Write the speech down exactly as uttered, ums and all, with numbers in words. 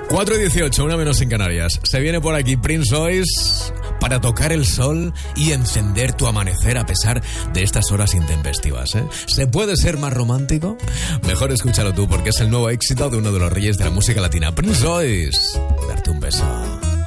cuatro y dieciocho, una menos en Canarias. Se viene por aquí Prince Royce para tocar el sol y encender tu amanecer a pesar de estas horas intempestivas, ¿eh? ¿Se puede ser más romántico? Mejor escúchalo tú, porque es el nuevo éxito de uno de los reyes de la música latina, Prince Royce. Darte un beso.